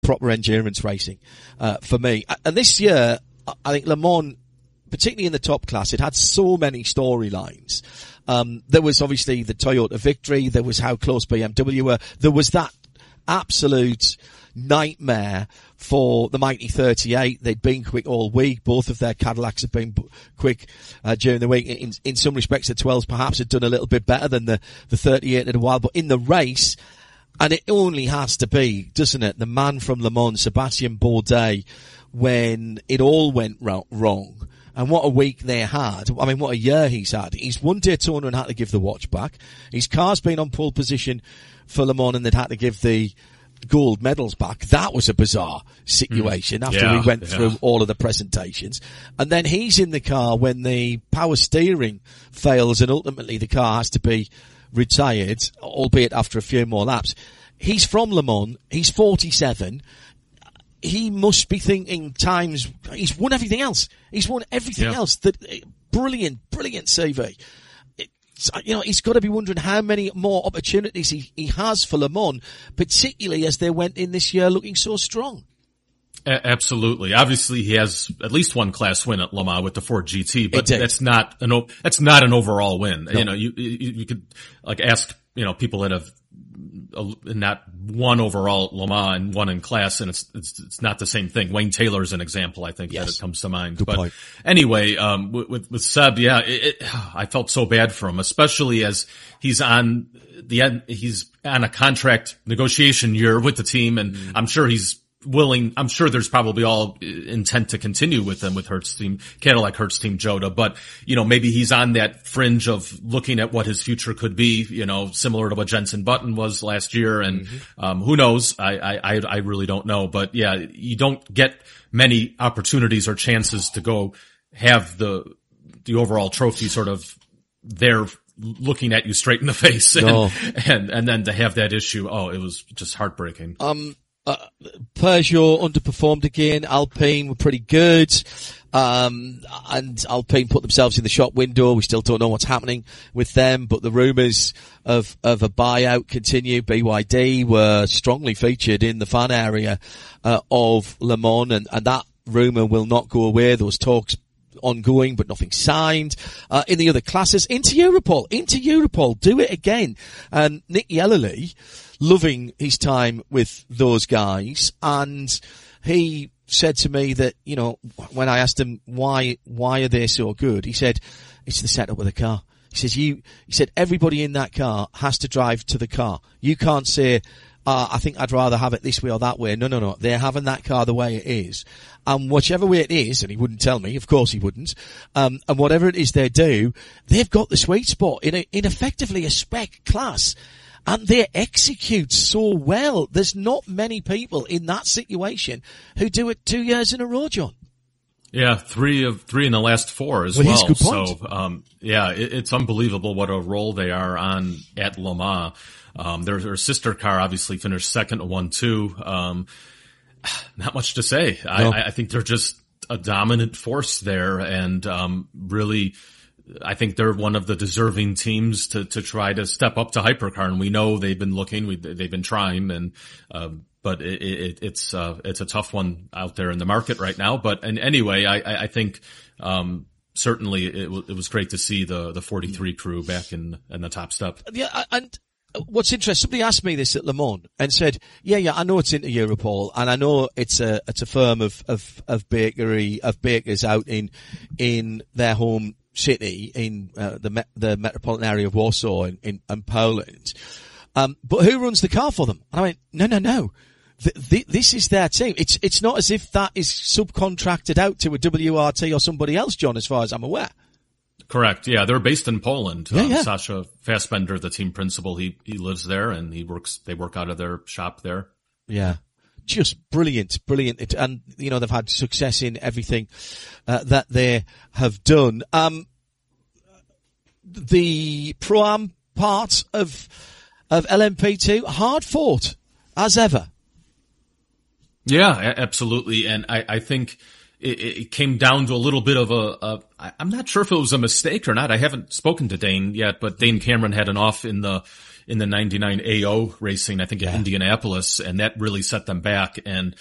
proper endurance racing, for me. And this year, I think Le Mans, particularly in the top class, it had so many storylines. There was obviously the Toyota victory. There was how close BMW were. There was that absolute nightmare for the Mighty 38. They'd been quick all week. Both of their Cadillacs have been quick during the week. In some respects, the 12s perhaps had done a little bit better than the 38 in a while. But in the race, and it only has to be, doesn't it, the man from Le Mans, Sébastien Bourdais, when it all went wrong. And what a week they had. I mean, what a year he's had. He's won Daytona and had to give the watch back. His car's been on pole position for Le Mans and they'd had to give the gold medals back. That was a bizarre situation after we went through all of the presentations. And then he's in the car when the power steering fails and ultimately the car has to be retired, albeit after a few more laps. He's from Le Mans. He's 47. He must be thinking times, he's won everything else. He's won everything else. Brilliant CV. He's got to be wondering how many more opportunities he has for Le Mans, particularly as they went in this year looking so strong. Absolutely. Obviously, he has at least one class win at Le Mans with the Ford GT, but that's not an overall win. No. You could ask, people that have not one overall Le Mans and one in class, and it's not the same thing. Wayne Taylor's an example, I think, that it comes to mind. Good point. Anyway, with Seb, I felt so bad for him, especially as he's on a contract negotiation year with the team, and I'm sure there's probably all intent to continue with them with Cadillac Hertz Team Jota, but, maybe he's on that fringe of looking at what his future could be, similar to what Jenson Button was last year. And, who knows? I really don't know, but you don't get many opportunities or chances to go have the overall trophy sort of there looking at you straight in the face and then to have that issue. Oh, it was just heartbreaking. Peugeot underperformed again. Alpine were pretty good. And Alpine put themselves in the shop window. We still don't know what's happening with them, but the rumours of a buyout continue. BYD were strongly featured in the fan area, of Le Mans, and that rumour will not go away. Those talks ongoing, but nothing signed. In the other classes, into Europol, do it again. And Nick Yellerly, loving his time with those guys, and he said to me that, when I asked him why are they so good, he said, it's the setup of the car. He said everybody in that car has to drive to the car. You can't say, I think I'd rather have it this way or that way. No. They're having that car the way it is. And whichever way it is, and he wouldn't tell me, of course he wouldn't, and whatever it is they do, they've got the sweet spot in effectively a spec class. And they execute so well. There's not many people in that situation who do it 2 years in a row, John. Yeah, three in the last four as well. Good point. So, it's unbelievable what a role they are on at Le Mans. Their sister car obviously finished second to 1-2. Not much to say. No. I think they're just a dominant force there, and really, I think they're one of the deserving teams to try to step up to hypercar. And we know they've been looking, they've been trying, and but it's a tough one out there in the market right now. But anyway, I think certainly it was great to see the 43 crew back in the top step. Yeah, and what's interesting, somebody asked me this at Le Mans and said, I know it's into Europol, and I know it's a firm of bakers out in their home city in the metropolitan area of Warsaw in Poland. But who runs the car for them? And I went, no. This is their team. It's not as if that is subcontracted out to a WRT or somebody else, John, as far as I'm aware. Correct. Yeah, they're based in Poland. Sasha Fassbender, the team principal, he lives there and they work out of their shop there. Yeah. Just brilliant. And, they've had success in everything, that they have done. The Pro-Am part of LMP2, hard fought, as ever. Yeah, absolutely. And I think, it came down to a little bit of I'm not sure if it was a mistake or not. I haven't spoken to Dane yet, but Dane Cameron had an off in the 99 AO racing, I think, at Indianapolis, and that really set them back. And